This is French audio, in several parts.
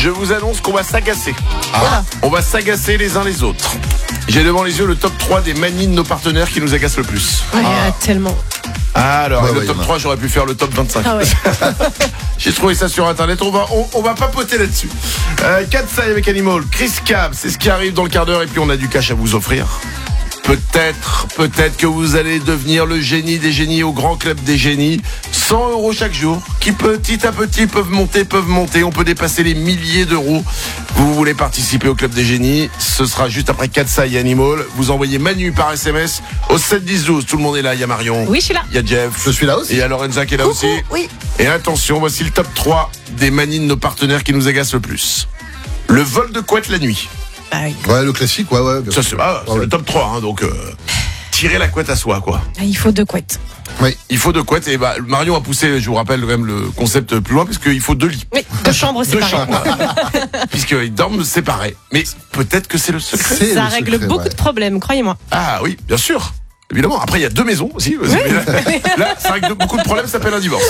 je vous annonce qu'on va s'agacer. Ah. On va s'agacer les uns les autres. J'ai devant les yeux le top 3 des manies de nos partenaires qui nous agacent le plus. Ouais, tellement. Alors, Ouais, le ouais, top il y en a. 3, j'aurais pu faire le top 25. Ah ouais. J'ai trouvé ça sur internet, on va papoter là-dessus. Katsai avec Animal, Chris Cab, c'est ce qui arrive dans le quart d'heure et puis on a du cash à vous offrir. Peut-être que vous allez devenir le génie des génies au grand club des génies. 100 € chaque jour, qui petit à petit peuvent monter. On peut dépasser les milliers d'euros. Vous voulez participer au club des génies, ce sera juste après Katsai et Animal. Vous envoyez Manu par SMS au 7 10 12. Tout le monde est là, il y a Marion. Oui, je suis là. Il y a Jeff. Je suis là aussi. Et il y a Lorenza qui est là aussi. Oui. Et attention, voici le top 3 des manies de nos partenaires qui nous agacent le plus. Le vol de couette la nuit. Ah oui. Ouais, le classique, ouais. bien Ça, sûr. c'est le top 3, donc tirer la couette à soi, quoi. Ah, il faut 2 couettes. Oui. Il faut 2 couettes, et Marion a poussé, je vous rappelle quand même le concept plus loin, parce qu'il faut 2 lits. Oui, 2 chambres 2 séparées. chambres. Puisqu'ils dorment séparés. Mais peut-être que c'est le secret. C'est Ça le règle secret, beaucoup ouais. de problèmes, croyez-moi. Ah oui, bien sûr. Évidemment. Après, il y a 2 maisons aussi. Là, ça règle beaucoup de problèmes, ça s'appelle un divorce.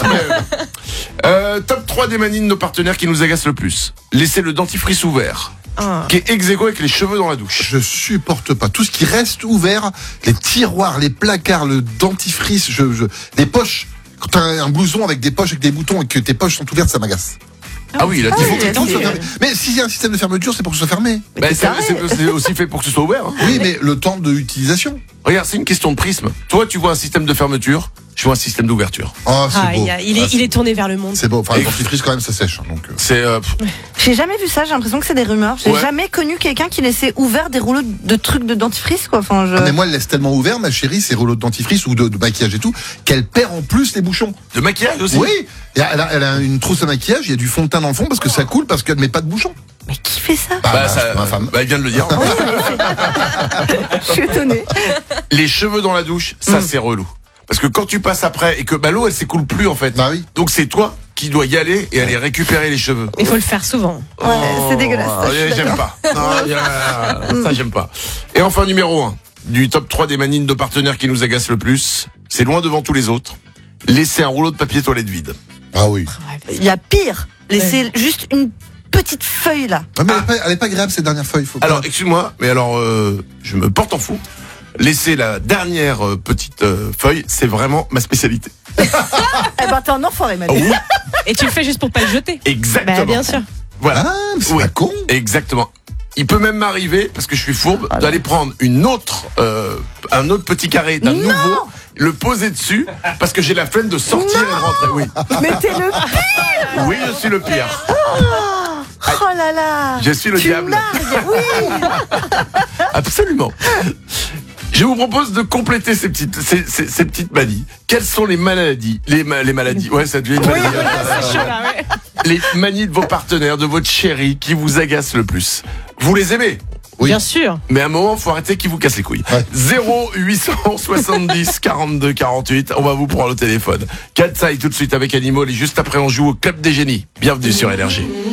Top 3 des manies de nos partenaires qui nous agacent le plus. Laisser le dentifrice ouvert. Ah. Qui est ex aequo avec les cheveux dans la douche. Je supporte pas. Tout ce qui reste ouvert, les tiroirs, les placards, le dentifrice, les poches. Quand t'as un blouson avec des poches, avec des boutons et que tes poches sont ouvertes, ça m'agace. Ah oui, là, il faut oui, que non, tout Tout soit soit fermé. fermé. Mais s'il y a un système de fermeture, c'est pour que ce soit fermé. C'est aussi fait pour que ce soit ouvert. Hein. Oui, mais le temps de utilisation. Regarde, c'est une question de prisme. Toi, tu vois un système de fermeture, je vois un système d'ouverture. Oh, c'est Ah, beau. il est tourné vers le monde. C'est beau. Enfin, le Et- dentifrice, quand même, ça sèche. Donc, C'est J'ai jamais vu ça, j'ai l'impression que c'est des rumeurs. J'ai Ouais. jamais connu quelqu'un qui laissait ouvert des rouleaux de trucs de dentifrice, quoi. Enfin, Ah, mais moi, elle laisse tellement ouvert, ma chérie, ses rouleaux de dentifrice ou de maquillage et tout, qu'elle perd en plus les bouchons. de maquillage aussi. Oui. Et elle a une trousse à maquillage, il y a du fond de teint dans le fond parce que ça coule, parce qu'elle met pas de bouchon. Mais qui fait ça? Ma femme. Elle vient de le dire. Je suis étonnée. Les cheveux dans la douche, ça c'est relou. Parce que quand tu passes après et que l'eau elle s'écoule plus en fait. Bah oui. Donc c'est toi qui dois y aller et aller récupérer les cheveux. Il faut le faire souvent. Ouais, c'est dégueulasse. ça, je suis J'aime d'accord. pas. Non, ça j'aime pas. Et enfin numéro 1 du top 3 des manies de nos partenaires qui nous agacent le plus, c'est loin devant tous les autres. Laisser un rouleau de papier toilette vide. Ah oui. Il y a pire. Laisser juste une petite feuille là. Ah, mais elle est pas agréable cette dernière feuille. Faut pas- Alors excuse-moi, mais alors je me porte en fou. Laisser la dernière petite feuille, c'est vraiment ma spécialité. Eh ben, t'es un enfoiré, Manu. Oui, Et tu le fais juste pour pas le jeter. exactement. Bah, bien sûr. Voilà. Ah, mais c'est Oui. pas con. Exactement. Il peut même m'arriver, parce que je suis fourbe, d'aller prendre un autre petit carré d'un nouveau, le poser dessus, parce que j'ai la flemme de sortir et de rentrer. Oui. Mais t'es le pire. Oui, je suis le pire. Oh là là. Je suis le Tu diable. nargues, oui. Absolument. Je vous propose de compléter ces petites manies. Quelles sont les maladies, les maladies? Ouais, ça devient une maladie. C'est chaud, là, ouais. Les manies de vos partenaires, de votre chérie, qui vous agacent le plus. Vous les aimez? Oui. Bien sûr. Mais à un moment, faut arrêter qu'ils vous cassent les couilles. Ouais. 0870 42 48. On va vous prendre le téléphone. Katsai tout de suite avec Animal et juste après on joue au Club des Génies. Bienvenue sur LRG.